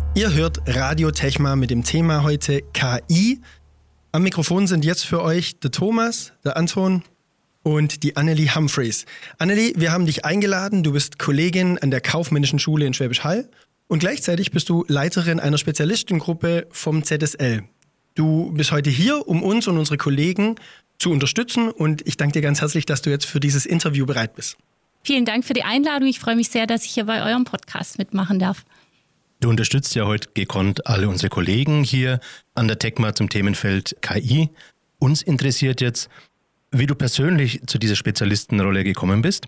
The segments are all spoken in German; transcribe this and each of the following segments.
Ihr hört Radio Techma mit dem Thema heute KI. Am Mikrofon sind jetzt für euch der Thomas, der Anton und die Annelie Humphreys. Annelie, wir haben dich eingeladen. Du bist Kollegin an der Kaufmännischen Schule in Schwäbisch Hall und gleichzeitig bist du Leiterin einer Spezialistengruppe vom ZSL. Du bist heute hier, um uns und unsere Kollegen zu unterstützen und ich danke dir ganz herzlich, dass du jetzt für dieses Interview bereit bist. Vielen Dank für die Einladung. Ich freue mich sehr, dass ich hier bei eurem Podcast mitmachen darf. Du unterstützt ja heute gekonnt alle unsere Kollegen hier an der Techma zum Themenfeld KI. Uns interessiert jetzt, wie du persönlich zu dieser Spezialistenrolle gekommen bist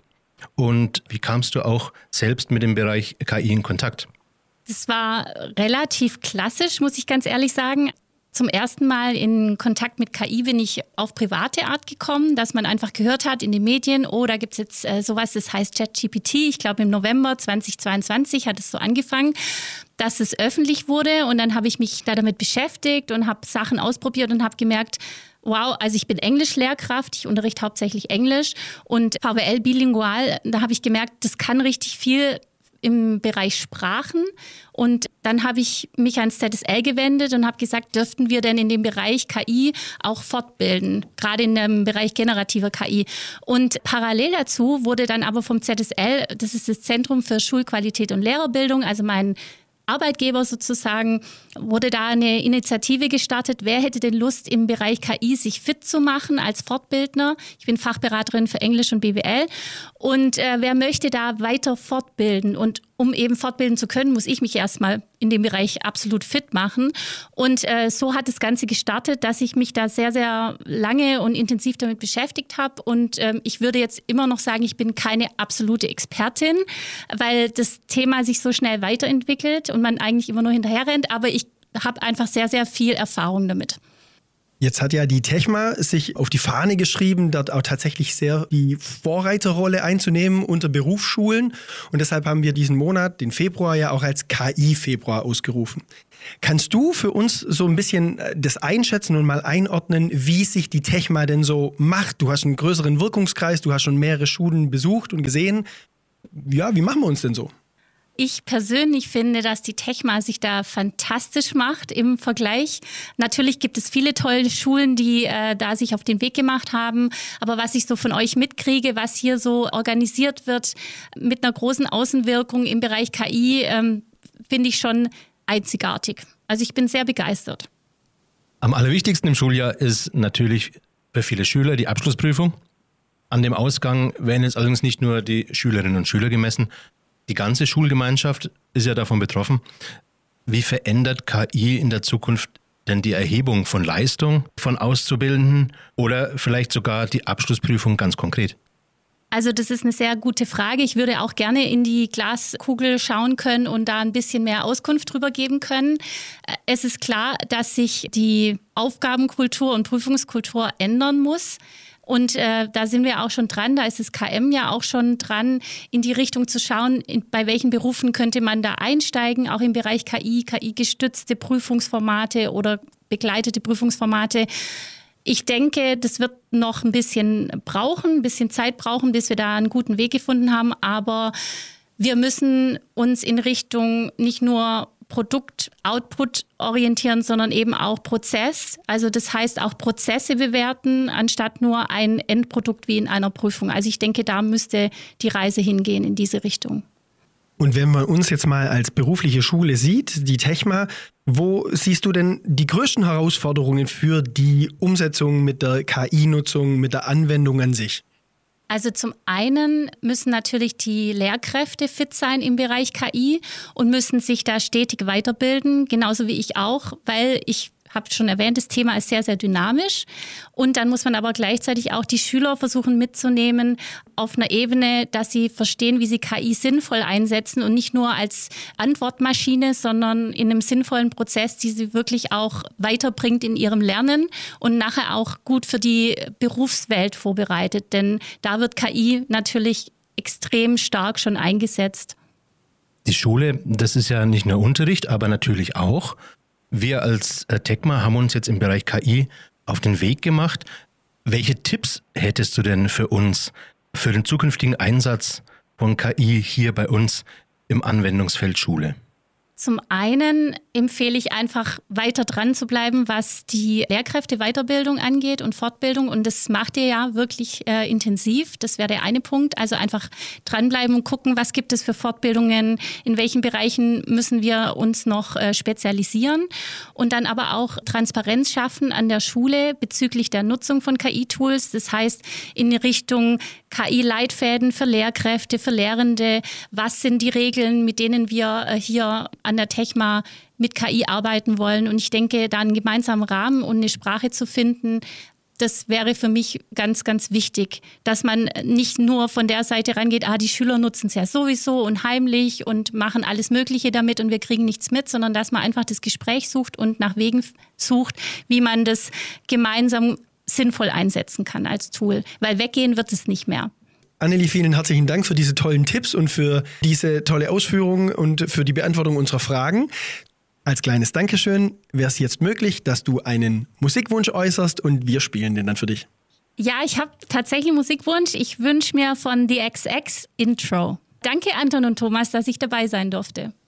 und wie kamst du auch selbst mit dem Bereich KI in Kontakt? Das war relativ klassisch, muss ich ganz ehrlich sagen. Zum ersten Mal in Kontakt mit KI bin ich auf private Art gekommen, dass man einfach gehört hat in den Medien, oh, da gibt es jetzt sowas, das heißt ChatGPT. Ich glaube, im November 2022 hat es so angefangen, dass es öffentlich wurde. Und dann habe ich mich da damit beschäftigt und habe Sachen ausprobiert und habe gemerkt, wow, also ich bin Englischlehrkraft, ich unterrichte hauptsächlich Englisch und VWL bilingual. Da habe ich gemerkt, das kann richtig viel im Bereich Sprachen. Und dann habe ich mich ans ZSL gewendet und habe gesagt, dürften wir denn in dem Bereich KI auch fortbilden, gerade in dem Bereich generativer KI. Und parallel dazu wurde dann aber vom ZSL, das ist das Zentrum für Schulqualität und Lehrerbildung, also mein Arbeitgeber sozusagen, wurde da eine Initiative gestartet. Wer hätte denn Lust, im Bereich KI sich fit zu machen als Fortbildner? Ich bin Fachberaterin für Englisch und BWL. Und wer möchte da weiter fortbilden? Und um eben fortbilden zu können, muss ich mich erstmal in dem Bereich absolut fit machen. Und so hat das Ganze gestartet, dass ich mich da sehr, sehr lange und intensiv damit beschäftigt habe. Und ich würde jetzt immer noch sagen, ich bin keine absolute Expertin, weil das Thema sich so schnell weiterentwickelt und man eigentlich immer nur hinterher rennt. Aber ich habe einfach sehr, sehr viel Erfahrung damit. Jetzt hat ja die Techma sich auf die Fahne geschrieben, dort auch tatsächlich sehr die Vorreiterrolle einzunehmen unter Berufsschulen. Und deshalb haben wir diesen Monat, den Februar, ja auch als KI-Februar ausgerufen. Kannst du für uns so ein bisschen das einschätzen und mal einordnen, wie sich die Techma denn so macht? Du hast einen größeren Wirkungskreis, du hast schon mehrere Schulen besucht und gesehen. Ja, wie machen wir uns denn so? Ich persönlich finde, dass die Techma sich da fantastisch macht im Vergleich. Natürlich gibt es viele tolle Schulen, die da sich auf den Weg gemacht haben. Aber was ich so von euch mitkriege, was hier so organisiert wird mit einer großen Außenwirkung im Bereich KI, finde ich schon einzigartig. Also ich bin sehr begeistert. Am allerwichtigsten im Schuljahr ist natürlich für viele Schüler die Abschlussprüfung. An dem Ausgang werden jetzt allerdings nicht nur die Schülerinnen und Schüler gemessen. Die ganze Schulgemeinschaft ist ja davon betroffen. Wie verändert KI in der Zukunft denn die Erhebung von Leistung von Auszubildenden oder vielleicht sogar die Abschlussprüfung ganz konkret? Also das ist eine sehr gute Frage. Ich würde auch gerne in die Glaskugel schauen können und da ein bisschen mehr Auskunft drüber geben können. Es ist klar, dass sich die Aufgabenkultur und Prüfungskultur ändern muss. Und da sind wir auch schon dran, da ist das KM ja auch schon dran, in die Richtung zu schauen, bei welchen Berufen könnte man da einsteigen, auch im Bereich KI, KI-gestützte Prüfungsformate oder begleitete Prüfungsformate. Ich denke, das wird noch ein bisschen Zeit brauchen, bis wir da einen guten Weg gefunden haben, aber wir müssen uns in Richtung nicht nur Produkt, Output orientieren, sondern eben auch Prozess. Also das heißt auch Prozesse bewerten, anstatt nur ein Endprodukt wie in einer Prüfung. Also ich denke, da müsste die Reise hingehen in diese Richtung. Und wenn man uns jetzt mal als berufliche Schule sieht, die Techma, wo siehst du denn die größten Herausforderungen für die Umsetzung mit der KI-Nutzung, mit der Anwendung an sich? Also zum einen müssen natürlich die Lehrkräfte fit sein im Bereich KI und müssen sich da stetig weiterbilden, genauso wie ich auch, weil ich habe schon erwähnt, das Thema ist sehr, sehr dynamisch. Und dann muss man aber gleichzeitig auch die Schüler versuchen mitzunehmen auf einer Ebene, dass sie verstehen, wie sie KI sinnvoll einsetzen und nicht nur als Antwortmaschine, sondern in einem sinnvollen Prozess, die sie wirklich auch weiterbringt in ihrem Lernen und nachher auch gut für die Berufswelt vorbereitet. Denn da wird KI natürlich extrem stark schon eingesetzt. Die Schule, das ist ja nicht nur Unterricht, aber natürlich auch. Wir als Techma haben uns jetzt im Bereich KI auf den Weg gemacht. Welche Tipps hättest du denn für uns, für den zukünftigen Einsatz von KI hier bei uns im Anwendungsfeld Schule? Zum einen empfehle ich einfach weiter dran zu bleiben, was die Lehrkräfte-Weiterbildung angeht und Fortbildung. Und das macht ihr ja wirklich intensiv. Das wäre der eine Punkt. Also einfach dranbleiben und gucken, was gibt es für Fortbildungen, in welchen Bereichen müssen wir uns noch spezialisieren. Und dann aber auch Transparenz schaffen an der Schule bezüglich der Nutzung von KI-Tools. Das heißt, in Richtung KI-Leitfäden für Lehrkräfte, für Lehrende. Was sind die Regeln, mit denen wir hier an der Techma mit KI arbeiten wollen? Und ich denke, da einen gemeinsamen Rahmen und eine Sprache zu finden, das wäre für mich ganz, ganz wichtig, dass man nicht nur von der Seite rangeht, die Schüler nutzen es ja sowieso und heimlich und machen alles Mögliche damit und wir kriegen nichts mit, sondern dass man einfach das Gespräch sucht und nach Wegen sucht, wie man das gemeinsam sinnvoll einsetzen kann als Tool, weil weggehen wird es nicht mehr. Annelie, vielen herzlichen Dank für diese tollen Tipps und für diese tolle Ausführung und für die Beantwortung unserer Fragen. Als kleines Dankeschön wäre es jetzt möglich, dass du einen Musikwunsch äußerst und wir spielen den dann für dich. Ja, ich habe tatsächlich einen Musikwunsch. Ich wünsche mir von The XX Intro. Danke, Anton und Thomas, dass ich dabei sein durfte.